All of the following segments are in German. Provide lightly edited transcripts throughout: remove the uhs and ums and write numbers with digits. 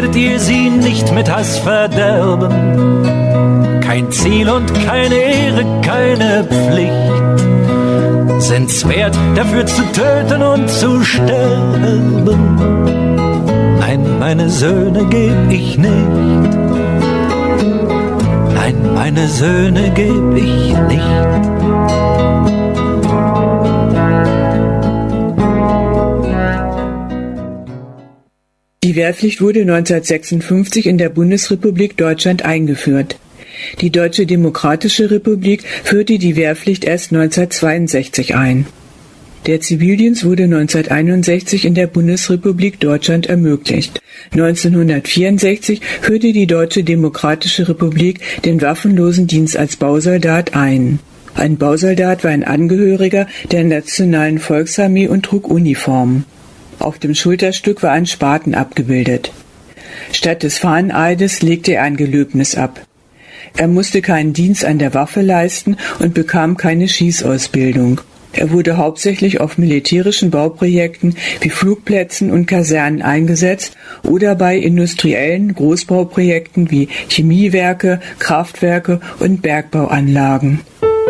werdet ihr sie nicht mit Hass verderben. Kein Ziel und keine Ehre, keine Pflicht sind's wert, dafür zu töten und zu sterben. Nein, meine Söhne geb ich nicht. Nein, meine Söhne geb ich nicht. Die Wehrpflicht wurde 1956 in der Bundesrepublik Deutschland eingeführt. Die Deutsche Demokratische Republik führte die Wehrpflicht erst 1962 ein. Der Zivildienst wurde 1961 in der Bundesrepublik Deutschland ermöglicht. 1964 führte die Deutsche Demokratische Republik den waffenlosen Dienst als Bausoldat ein. Ein Bausoldat war ein Angehöriger der Nationalen Volksarmee und trug Uniform. Auf dem Schulterstück war ein Spaten abgebildet. Statt des Fahneneides legte er ein Gelöbnis ab. Er musste keinen Dienst an der Waffe leisten und bekam keine Schießausbildung. Er wurde hauptsächlich auf militärischen Bauprojekten wie Flugplätzen und Kasernen eingesetzt oder bei industriellen Großbauprojekten wie Chemiewerke, Kraftwerke und Bergbauanlagen.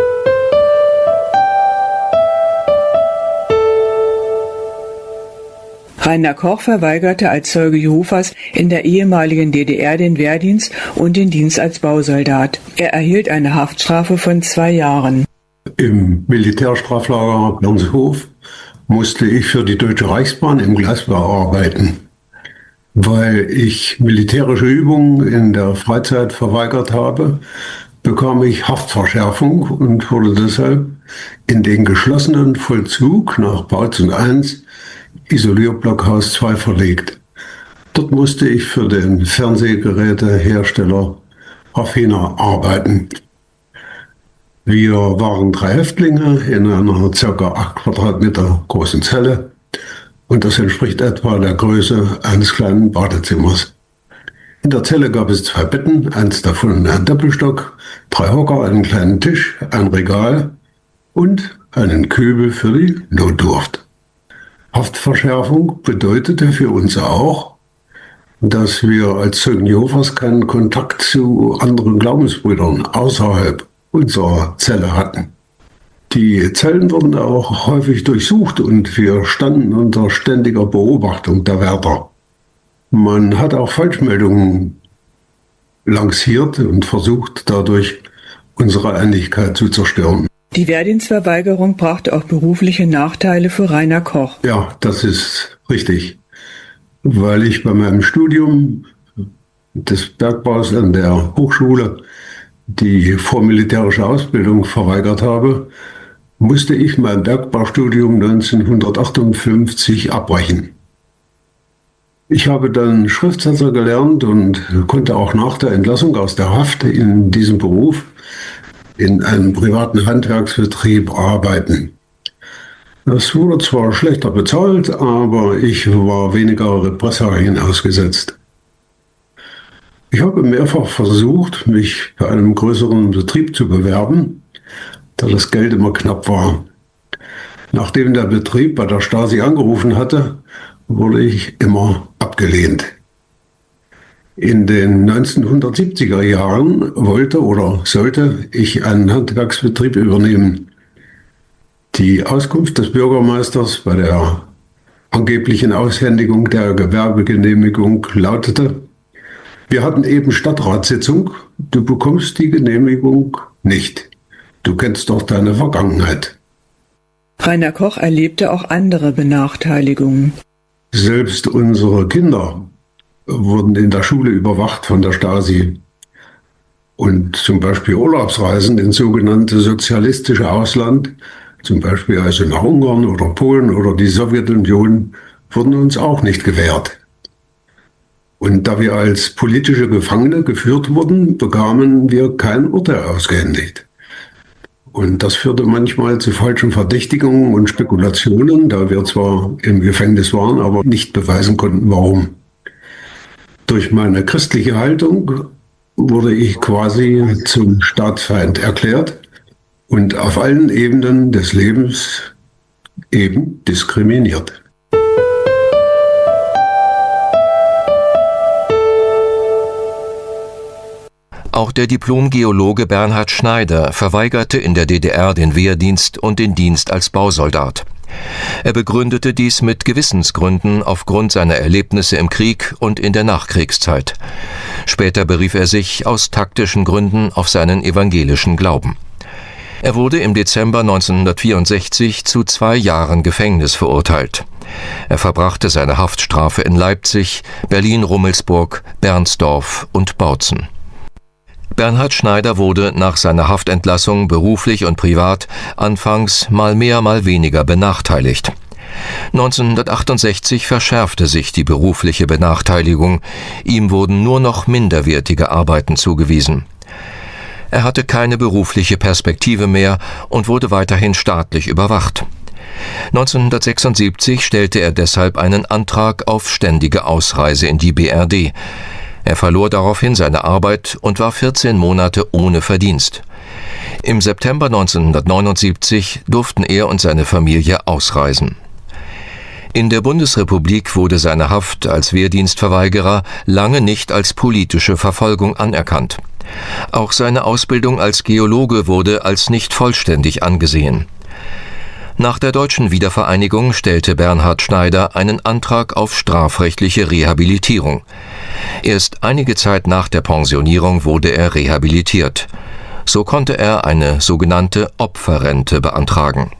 Rainer Koch verweigerte als Zeuge Jehovas in der ehemaligen DDR den Wehrdienst und den Dienst als Bausoldat. Er erhielt eine Haftstrafe von 2 Jahren. Im Militärstraflager Bernshof musste ich für die Deutsche Reichsbahn im Gleisbau arbeiten. Weil ich militärische Übungen in der Freizeit verweigert habe, bekam ich Haftverschärfung und wurde deshalb in den geschlossenen Vollzug nach Bautzen 1 Isolierblockhaus 2 verlegt. Dort musste ich für den Fernsehgerätehersteller Raffiner arbeiten. Wir waren 3 Häftlinge in einer ca. 8 Quadratmeter großen Zelle und das entspricht etwa der Größe eines kleinen Badezimmers. In der Zelle gab es 2 Betten, eins davon ein Doppelstock, 3 Hocker, einen kleinen Tisch, ein Regal und einen Kübel für die Notdurft. Haftverschärfung bedeutete für uns auch, dass wir als Zeugen Jehovas keinen Kontakt zu anderen Glaubensbrüdern außerhalb unserer Zelle hatten. Die Zellen wurden auch häufig durchsucht und wir standen unter ständiger Beobachtung der Wärter. Man hat auch Falschmeldungen lanciert und versucht, dadurch unsere Einigkeit zu zerstören. Die Wehrdienstverweigerung brachte auch berufliche Nachteile für Rainer Koch. Ja, das ist richtig. Weil ich bei meinem Studium des Bergbaus an der Hochschule die vormilitärische Ausbildung verweigert habe, musste ich mein Bergbaustudium 1958 abbrechen. Ich habe dann Schriftsetzer gelernt und konnte auch nach der Entlassung aus der Haft in diesem Beruf in einem privaten Handwerksbetrieb arbeiten. Das wurde zwar schlechter bezahlt, aber ich war weniger Repressalien ausgesetzt. Ich habe mehrfach versucht, mich bei einem größeren Betrieb zu bewerben, da das Geld immer knapp war. Nachdem der Betrieb bei der Stasi angerufen hatte, wurde ich immer abgelehnt. In den 1970er Jahren wollte oder sollte ich einen Handwerksbetrieb übernehmen. Die Auskunft des Bürgermeisters bei der angeblichen Aushändigung der Gewerbegenehmigung lautete: Wir hatten eben Stadtratssitzung, du bekommst die Genehmigung nicht. Du kennst doch deine Vergangenheit. Rainer Koch erlebte auch andere Benachteiligungen. Selbst unsere Kinder wurden in der Schule überwacht von der Stasi. Und zum Beispiel Urlaubsreisen ins sogenannte sozialistische Ausland, zum Beispiel also nach Ungarn oder Polen oder die Sowjetunion, wurden uns auch nicht gewährt. Und da wir als politische Gefangene geführt wurden, bekamen wir kein Urteil ausgehändigt. Und das führte manchmal zu falschen Verdächtigungen und Spekulationen, da wir zwar im Gefängnis waren, aber nicht beweisen konnten, warum. Durch meine christliche Haltung wurde ich quasi zum Staatsfeind erklärt und auf allen Ebenen des Lebens eben diskriminiert. Auch der Diplom-Geologe Bernhard Schneider verweigerte in der DDR den Wehrdienst und den Dienst als Bausoldat. Er begründete dies mit Gewissensgründen aufgrund seiner Erlebnisse im Krieg und in der Nachkriegszeit. Später berief er sich aus taktischen Gründen auf seinen evangelischen Glauben. Er wurde im Dezember 1964 zu 2 Jahren Gefängnis verurteilt. Er verbrachte seine Haftstrafe in Leipzig, Berlin-Rummelsburg, Bernsdorf und Bautzen. Bernhard Schneider wurde nach seiner Haftentlassung beruflich und privat anfangs mal mehr, mal weniger benachteiligt. 1968 verschärfte sich die berufliche Benachteiligung. Ihm wurden nur noch minderwertige Arbeiten zugewiesen. Er hatte keine berufliche Perspektive mehr und wurde weiterhin staatlich überwacht. 1976 stellte er deshalb einen Antrag auf ständige Ausreise in die BRD. Er verlor daraufhin seine Arbeit und war 14 Monate ohne Verdienst. Im September 1979 durften er und seine Familie ausreisen. In der Bundesrepublik wurde seine Haft als Wehrdienstverweigerer lange nicht als politische Verfolgung anerkannt. Auch seine Ausbildung als Geologe wurde als nicht vollständig angesehen. Nach der deutschen Wiedervereinigung stellte Bernhard Schneider einen Antrag auf strafrechtliche Rehabilitierung. Erst einige Zeit nach der Pensionierung wurde er rehabilitiert. So konnte er eine sogenannte Opferrente beantragen.